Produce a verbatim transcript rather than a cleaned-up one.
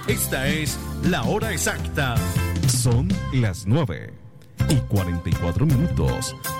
Esta es la hora exacta. Son las nueve y cuarenta y cuatro minutos.